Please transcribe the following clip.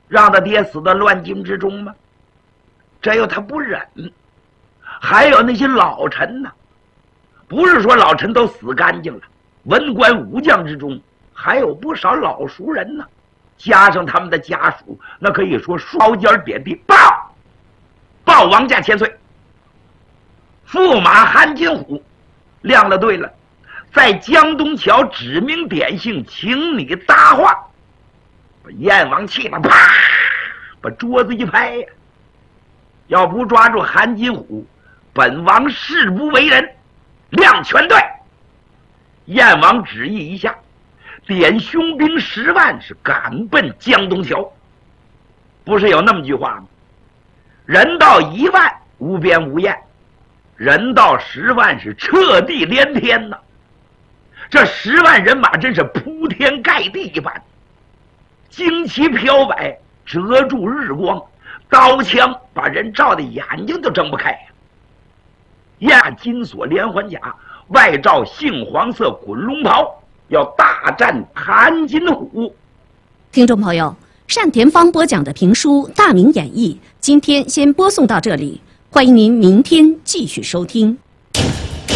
让他爹死在乱军之中吗？这又他不忍。还有那些老臣呢，不是说老臣都死干净了，文官武将之中还有不少老熟人呢，加上他们的家属，那可以说双肩点地，报王家千岁。驸马韩金虎亮了队了，在江东桥指名点姓，请你搭话。把燕王气得啪，把桌子一拍呀！要不抓住韩金虎，本王誓不为人。亮全队。燕王旨意一下，点凶兵10万，是赶奔江东桥。不是有那么句话吗？人到1万无边无厌，人到10万是彻地连天呐。这10万人马真是铺天盖地一般，旌旗飘摆，遮住日光，刀枪把人照的眼睛都睁不开呀。金锁连环甲，外罩杏黄色滚龙袍，要大战韩金虎。 听众朋友，单田芳播讲的评书《大明演义》，今天先播送到这里，欢迎您明天继续收听。